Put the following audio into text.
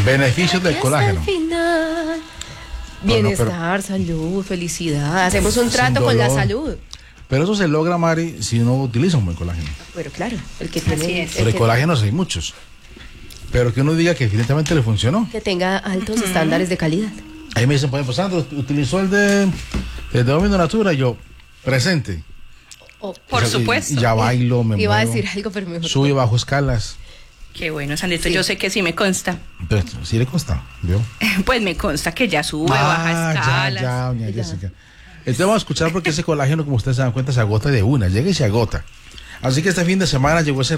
Beneficios del colágeno. Bienestar, salud, felicidad. Hacemos un trato con la salud. Pero eso se logra, Mari, si uno utiliza un buen colágeno. Pero claro, el que tiene... Pero el colágeno hay muchos. Pero que uno diga que evidentemente le funcionó. Que tenga altos estándares de calidad. Ahí me dicen, por ejemplo, Sandro, utilizó el de Domino Natura. Yo, presente. Por supuesto. Y ya bailo, me Iba a muevo, decir algo, pero mejor. subo y bajo escalas. Qué bueno, Sandrito, Sí. yo sé que sí me consta. Entonces, sí le consta, ¿vio? Pues me consta que ya sube, baja escalas. Ya, doña Jessica. Entonces vamos a escuchar porque ese colágeno, como ustedes se dan cuenta, se agota de una, llega y se agota. Así que este fin de semana llegó ese